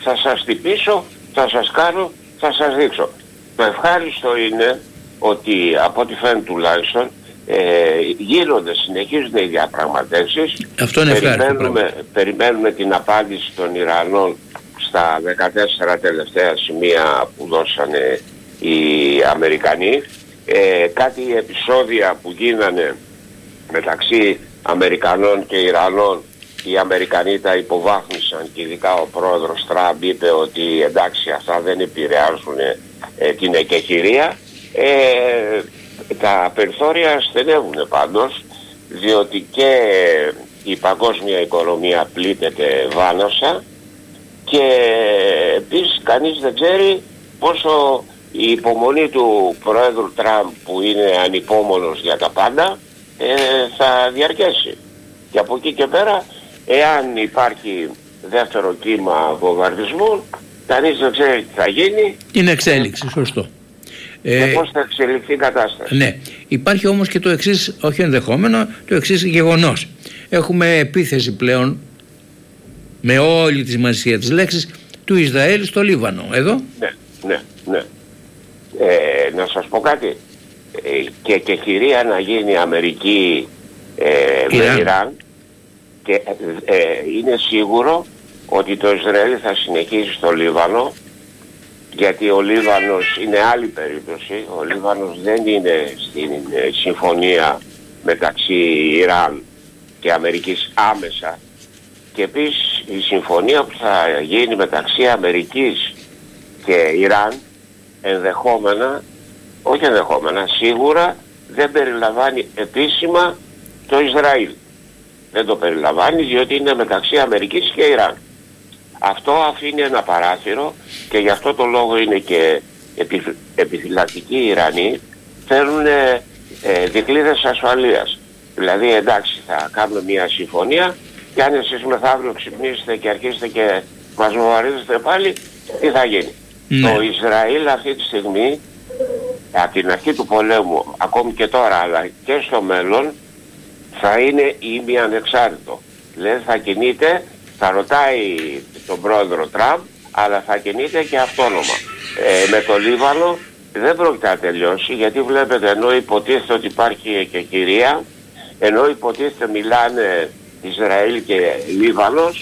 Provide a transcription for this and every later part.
θα σας τυπήσω, θα σας κάνω, θα σας δείξω. Το ευχάριστο είναι ότι από ό,τι φαίνεται τουλάχιστον συνεχίζονται οι διαπραγματεύσεις. Αυτό είναι Περιμένουμε την απάντηση των Ιρανών στα 14 τελευταία σημεία που δώσανε οι Αμερικανοί. Κάτι επεισόδια που γίνανε μεταξύ Αμερικανών και Ιρανών, οι Αμερικανοί τα υποβάθμισαν και ειδικά ο πρόεδρος Τραμπ είπε ότι εντάξει, αυτά δεν επηρεάζουν την εκεχηρία. Τα περιθώρια στενεύουν πάντως, διότι και η παγκόσμια οικονομία πλήττεται βάναυσα και επίσης κανείς δεν ξέρει πόσο η υπομονή του πρόεδρου Τραμπ, που είναι ανυπόμονος για τα πάντα, θα διαρκέσει. Και από εκεί και πέρα, εάν υπάρχει δεύτερο κύμα βομβαρδισμού, κανείς δεν ξέρει τι θα γίνει. Είναι εξέλιξη, σωστό. Και πώς θα εξελιχθεί η κατάσταση. Ναι. Υπάρχει όμως και το εξής, όχι ενδεχόμενο, το εξής γεγονός. Έχουμε επίθεση πλέον, με όλη τη σημασία της λέξης, του Ισραήλ στο Λίβανο. Εδώ. Ναι. Να σας πω κάτι. Και χειρία να γίνει Αμερική με Ιράν, και είναι σίγουρο ότι το Ισραήλ θα συνεχίσει στο Λίβανο, γιατί ο Λίβανος είναι άλλη περίπτωση. Ο Λίβανος δεν είναι στην συμφωνία μεταξύ Ιράν και Αμερικής άμεσα, και επίσης η συμφωνία που θα γίνει μεταξύ Αμερικής και Ιράν σίγουρα δεν περιλαμβάνει επίσημα το Ισραήλ. Δεν το περιλαμβάνει, διότι είναι μεταξύ Αμερικής και Ιράν. Αυτό αφήνει ένα παράθυρο, και γι' αυτό το λόγο είναι και επιφυλακτικοί οι Ιρανοί. Θέλουν δικλείδες ασφαλείας. Δηλαδή εντάξει, θα κάνουμε μια συμφωνία, και αν εσείς μεθαύριο ξυπνήσετε και αρχίσετε και μας βομβαρδίζετε πάλι, τι θα γίνει? Ναι. Το Ισραήλ αυτή τη στιγμή, από την αρχή του πολέμου, ακόμη και τώρα αλλά και στο μέλλον, θα είναι ημιανεξάρτητο. Δηλαδή θα κινείται, θα ρωτάει τον πρόεδρο Τραμπ, αλλά θα κινείται και αυτόνομα. Με το Λίβανο δεν πρόκειται να τελειώσει, γιατί βλέπετε, ενώ υποτίθεται ότι υπάρχει εκεχηρία, ενώ υποτίθεται μιλάνε Ισραήλ και Λίβανος,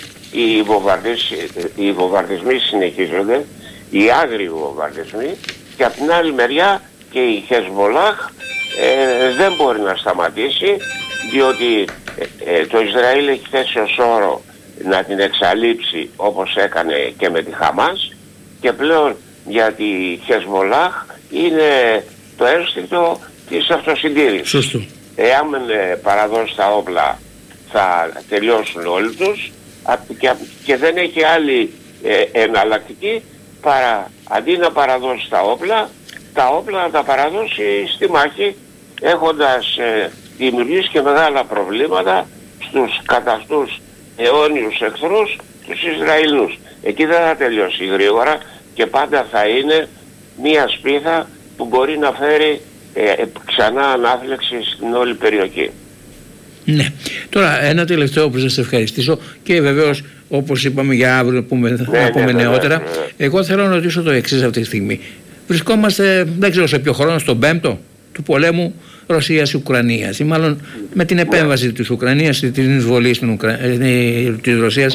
οι βομβαρδισμοί συνεχίζονται, οι άγριοι βομβαρδισμοί, και από την άλλη μεριά και η Χεσμολάχ δεν μπορεί να σταματήσει, διότι το Ισραήλ έχει θέσει ως όρο να την εξαλείψει, όπως έκανε και με τη Χαμάς, και πλέον για τη Χεσμολάχ είναι το ένστικτο της αυτοσυντήρησης. Σωστό. Εάν παραδώσει τα όπλα θα τελειώσουν όλοι τους, και δεν έχει άλλη εναλλακτική παρά αντί να παραδώσει τα όπλα να τα παραδώσει στη μάχη, έχοντας δημιουργήσει και μεγάλα προβλήματα στους κατά αυτούς αιώνιους εχθρούς, τους Ισραηλούς. Εκεί δεν θα τελειώσει γρήγορα, και πάντα θα είναι μία σπίθα που μπορεί να φέρει ξανά ανάφλεξη στην όλη περιοχή. Ναι. Τώρα ένα τελευταίο που σας ευχαριστήσω, και βεβαίως όπως είπαμε για αύριο να πούμε νεότερα. Εγώ θέλω να ρωτήσω το εξής αυτή τη στιγμή. Βρισκόμαστε, δεν ξέρω σε ποιο χρόνο, στον 5ο του πολέμου Ρωσίας-Ουκρανίας, ή μάλλον με την επέμβαση της Ουκρανίας, την εισβολή της Ρωσίας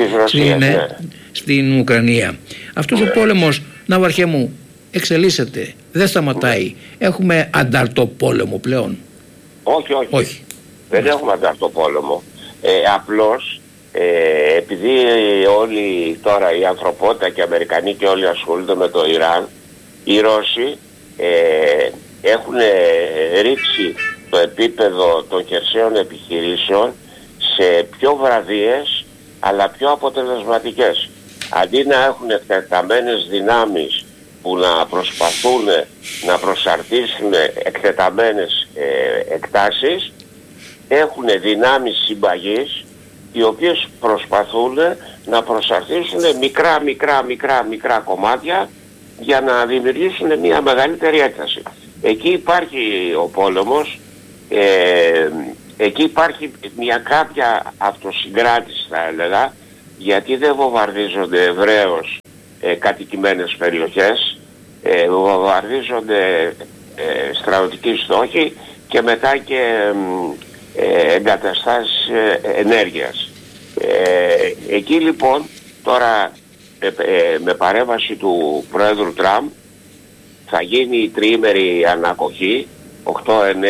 στην Ουκρανία. Αυτός ο πόλεμος, Ναυαρχέ μου, εξελίσσεται, δεν σταματάει. Έχουμε ανταρτοπόλεμο πλέον? Όχι. Δεν έχουμε ανταρτοπόλεμο. Απλώς επειδή όλοι τώρα η ανθρωπότητα και οι Αμερικανοί και όλοι ασχολούνται με το Ιράν, οι Ρώσοι έχουν ρίξει το επίπεδο των χερσαίων επιχειρήσεων σε πιο βραδίες αλλά πιο αποτελεσματικές. Αντί να έχουν εκτεταμένες δυνάμεις που να προσπαθούν να προσαρτήσουν εκτεταμένες εκτάσεις, έχουν δυνάμεις συμπαγής οι οποίες προσπαθούν να προσαρτήσουν μικρά κομμάτια για να δημιουργήσουν μια μεγαλύτερη έκταση. Εκεί υπάρχει ο πόλεμος, εκεί υπάρχει μια κάποια αυτοσυγκράτηση θα έλεγα, γιατί δεν βομβαρδίζονται ευρέως κατοικημένες περιοχές, βομβαρδίζονται στρατιωτικοί στόχοι και μετά και εγκαταστάσεις ενέργειας. Εκεί λοιπόν τώρα με παρέμβαση του Πρόεδρου Τραμπ θα γίνει η τριήμερη ανακοχή 8, 9, 10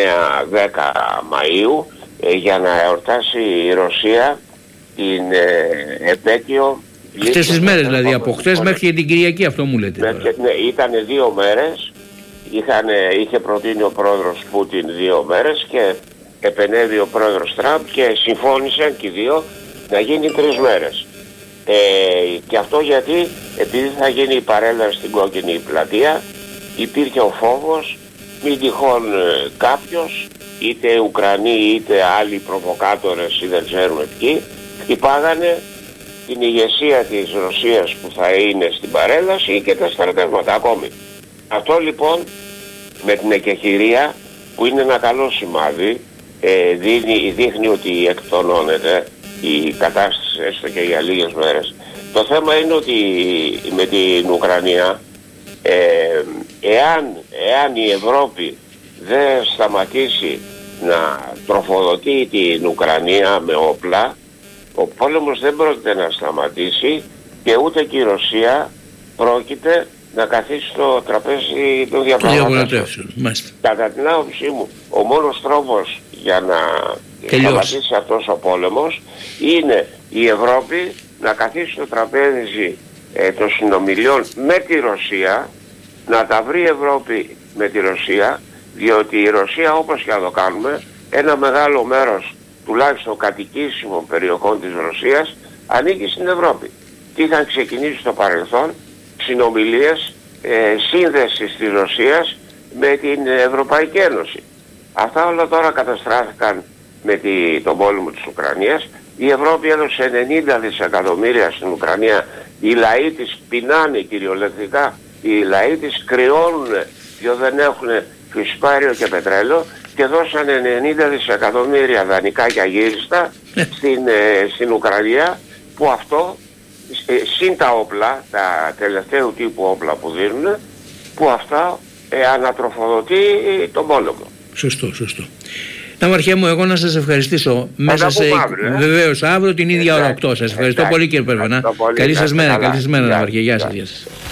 Μαΐου για να εορτάσει η Ρωσία την επέτειο. Αυτές τις μέρες δηλαδή, από χτες μέχρι την Κυριακή, αυτό μου λέτε τώρα. Ναι, ήταν 2 μέρες, είχε προτείνει ο πρόεδρος Πούτιν 2 μέρες και επενέβη ο πρόεδρος Τραμπ και συμφώνησαν και οι δύο να γίνει 3 μέρες. Και αυτό γιατί, επειδή θα γίνει η παρέλαση στην Κόκκινη Πλατεία, υπήρχε ο φόβος μην τυχόν κάποιος, είτε Ουκρανοί είτε άλλοι προβοκάτορες ή δεν ξέρουμε ποιοι, χτυπάγανε την ηγεσία της Ρωσίας που θα είναι στην παρέλαση και τα στρατεύματα ακόμη. Αυτό λοιπόν με την εκεχηρία, που είναι ένα καλό σημάδι, δείχνει ότι εκτονώνεται η κατάσταση έστω και για λίγες μέρες. Το θέμα είναι ότι με την Ουκρανία, εάν η Ευρώπη δεν σταματήσει να τροφοδοτεί την Ουκρανία με όπλα, ο πόλεμος δεν πρόκειται να σταματήσει και ούτε και η Ρωσία πρόκειται να καθίσει στο τραπέζι των διαπραγματεύσεων. Κατά την άποψή μου, ο μόνος τρόπος για να σταματήσει αυτός ο πόλεμος είναι η Ευρώπη να καθίσει στο τραπέζι των συνομιλιών με τη Ρωσία, να τα βρει η Ευρώπη με τη Ρωσία, διότι η Ρωσία, όπως και να το κάνουμε, ένα μεγάλο μέρος τουλάχιστον κατοικήσιμων περιοχών της Ρωσίας ανήκει στην Ευρώπη. Και είχαν ξεκινήσει στο παρελθόν συνομιλίες σύνδεσης της Ρωσίας με την Ευρωπαϊκή Ένωση. Αυτά όλα τώρα καταστράφηκαν με τον πόλεμο της Ουκρανίας. Η Ευρώπη έδωσε 90 δισεκατομμύρια στην Ουκρανία. Οι λαοί της πεινάνε κυριολεκτικά. Οι λαοί της κρυώνουν διότι δεν έχουν φυσικάριο και πετρέλαιο και δώσανε 90 δισεκατομμύρια δανεικά και αγύριστα στην Ουκρανία, που αυτό συν τα όπλα, τα τελευταίου τύπου όπλα που δίνουν, που αυτά ανατροφοδοτεί τον πόλεμο. Σωστό. Ναυαρχέ μου, εγώ να σας ευχαριστήσω. Μέσα σε βεβαίως αύριο την ίδια ώρα 8. Σας ευχαριστώ πολύ κύριε Περβανά. Καλή σας μέρα, Ναυαρχέ. Γεια σας.